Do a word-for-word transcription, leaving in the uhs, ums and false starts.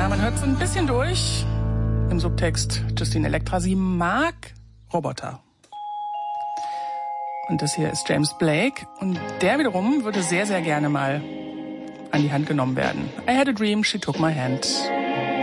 Ja, man hört so ein bisschen durch. Im Subtext Justine Elektra, sie mag Roboter. Und das hier ist James Blake. Und der wiederum würde sehr, sehr gerne mal an die Hand genommen werden. I had a dream, she took my hand.